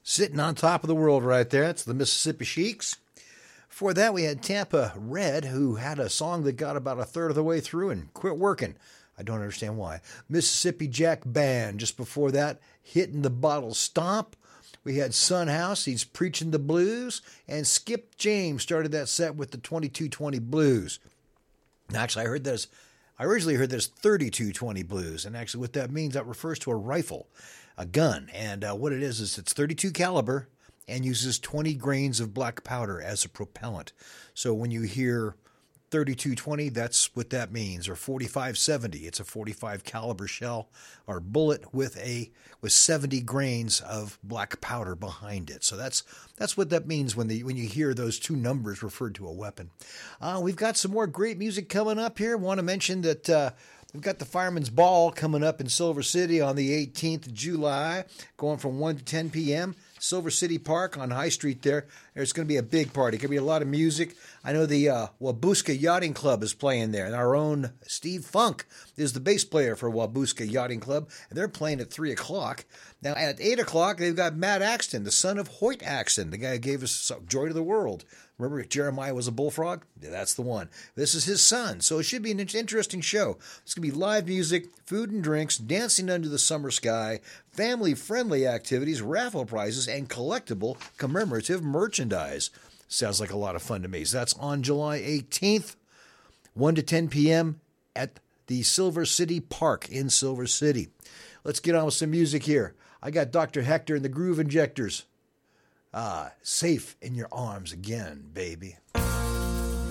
Sitting on top of the world right there. It's the Mississippi Sheiks. Before that, we had Tampa Red, who had a song that got about a third of the way through and quit working. I don't understand why. Mississippi Jack Band. Just before that, Hitting the Bottle Stomp. We had Son House, he's Preaching the Blues. And Skip James started that set with the 2220 Blues. Actually, I originally heard there's 3220 Blues. And actually what that means, that refers to a rifle, a gun. And what it is it's 32 caliber and uses 20 grains of black powder as a propellant. So when you hear 3220, that's what that means, or 4570. It's a 45 caliber shell or bullet with 70 grains of black powder behind it. So that's what that means when you hear those two numbers referred to a weapon. We've got some more great music coming up here. Want to mention that we've got the Fireman's Ball coming up in Silver City on the 18th of July, going from 1 to 10 p.m. Silver City Park on High Street there. There's going to be a big party. Going to be a lot of music. I know the Wabusca Yachting Club is playing there. And our own Steve Funk is the bass player for Wabusca Yachting Club. And they're playing at 3 o'clock. Now at 8 o'clock, they've got Matt Axton, the son of Hoyt Axton, the guy who gave us Joy to the World. Remember Jeremiah was a bullfrog? Yeah, that's the one. This is his son. So it should be an interesting show. It's going to be live music, food and drinks, dancing under the summer sky, family-friendly activities, raffle prizes, and collectible commemorative merchandise. Sounds like a lot of fun to me. So that's on July 18th, 1 to 10 p.m. at the Silver City Park in Silver City. Let's get on with some music here. I got Dr. Hector and the Groove Injectors. Safe in your arms again, baby.